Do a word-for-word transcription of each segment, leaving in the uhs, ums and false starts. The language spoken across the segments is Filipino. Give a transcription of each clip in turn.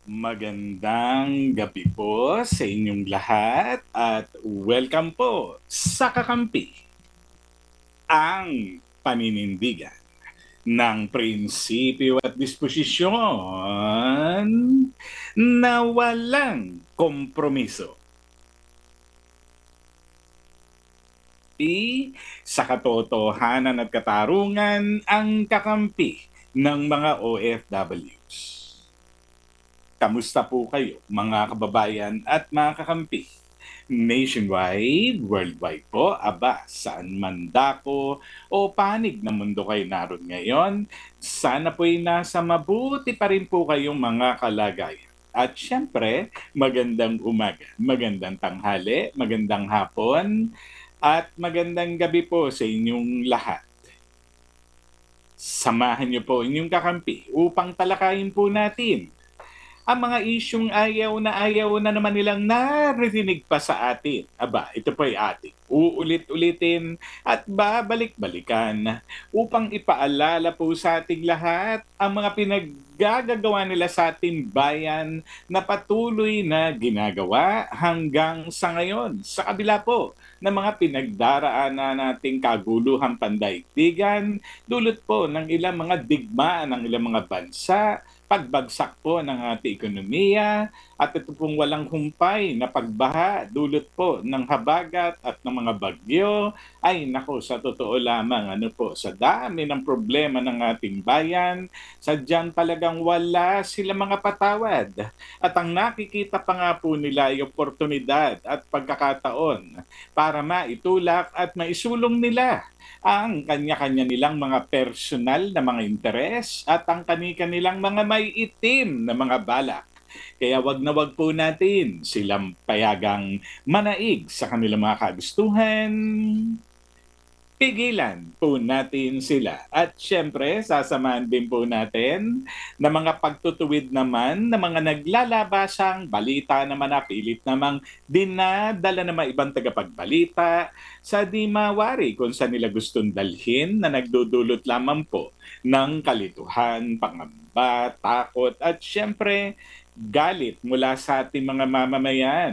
Magandang gabi po sa inyong lahat at welcome po sa Kakampi, ang paninindigan ng prinsipyo at disposisyon na walang kompromiso. I, sa katotohanan at katarungan ang kakampi ng mga O F Ws. Kamusta po kayo mga kababayan at mga kakampi? Nationwide, worldwide po, aba, saan man dako o panig ng mundo kayo naroon ngayon, sana po'y nasa mabuti pa rin po kayong mga kalagayan. At syempre, magandang umaga, magandang tanghali, magandang hapon, at magandang gabi po sa inyong lahat. Samahan niyo po inyong kakampi upang talakayin po natin ang mga isyung ayaw na ayaw na naman nilang naririnig pa sa atin. Aba, ito po ay ating uulit-ulitin at babalik-balikan upang ipaalala po sa ating lahat ang mga pinaggagawa nila sa ating bayan na patuloy na ginagawa hanggang sa ngayon. Sa kabila po ng mga pinagdaraanan nating kaguluhang pandaigdigan, dulot po ng ilang mga digmaan ng ilang mga bansa, pagbagsak po ng ating ekonomiya, at ito pong walang humpay na pagbaha dulot po ng habagat at ng mga bagyo. Ay nako, sa totoo lamang, ano po, sa dami ng problema ng ating bayan, sadyang talagang wala sila mga patawad. At ang nakikita pa nga po nila ay oportunidad at pagkakataon para maitulak at maisulong nila ang kanya-kanya nilang mga personal na mga interes at ang kani-kanilang mga may itim na mga balak. Kaya wag na wag po natin silang payagang manaig sa kanilang mga kagustuhan. Pigilan po natin sila. At syempre, sasamahan din po natin na mga pagtutuwid naman na mga naglalabasang balita naman na pilit namang dinadala ng mga ibang tagapagbalita sa di mawari kung saan nila gustong dalhin na nagdudulot lamang po ng kalituhan, pangamba, takot at syempre galit mula sa ating mga mamamayan.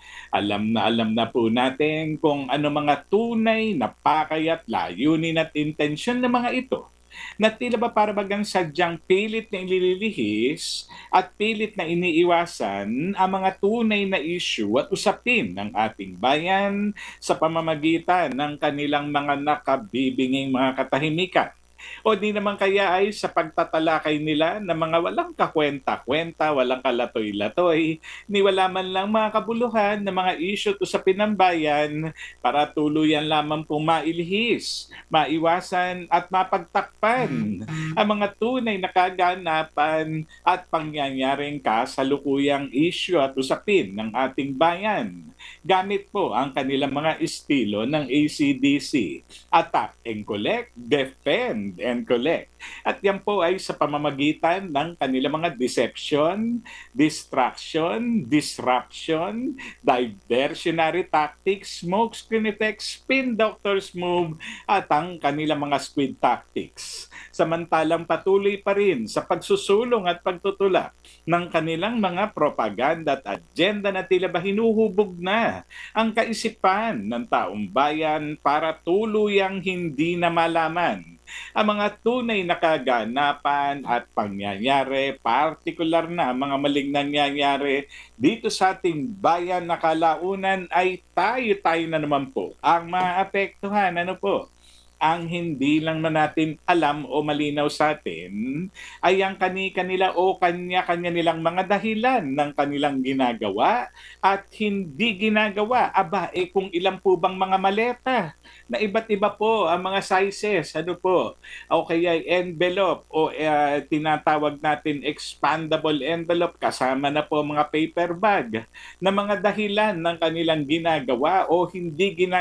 Alam na alam na po natin kung ano mga tunay na pakay at layunin at intensyon ng mga ito na tila ba para bagang sadyang pilit na ililihis at pilit na iniiwasan ang mga tunay na issue at usapin ng ating bayan sa pamamagitan ng kanilang mga nakabibinging mga katahimikan. O di naman kaya ay sa pagtatalakay nila ng mga walang kakwenta-kwenta, walang kalatoy-latoy, ni wala man lang mga kabuluhan ng mga issue at usapin ng bayan para tuluyan lamang pong mailihis, maiwasan at mapagtakpan ang mga tunay na kaganapan at pangyayaring kasalukuyang issue at usapin ng ating bayan. Gamit po ang kanilang mga estilo ng A C D C, Attack and Collect, Defend and Collect. At yan po ay sa pamamagitan ng kanilang mga deception, distraction, disruption, diversionary tactics, smokescreen effects, spin doctor's move, at ang kanilang mga squid tactics. Samantalang patuloy pa rin sa pagsusulong at pagtutulak ng kanilang mga propaganda at agenda na tila ba hinuhubog na ang kaisipan ng taong bayan para tuluyang hindi na malaman ang mga tunay na kaganapan at pangyayari, partikular na mga maling nangyayari dito sa ating bayan na kalaunan ay tayo-tayo na naman po ang maapektuhan. Ano po? Ang hindi lang na natin alam o malinaw sa atin ay ang kani-kanila o kanya-kanya nilang mga dahilan ng kanilang ginagawa at hindi ginagawa. Aba, eh kung ilan po bang mga maleta na iba't iba po ang mga sizes, ano po, o kaya envelope o uh, tinatawag natin expandable envelope kasama na po mga paper bag na mga dahilan ng kanilang ginagawa o hindi ginagawa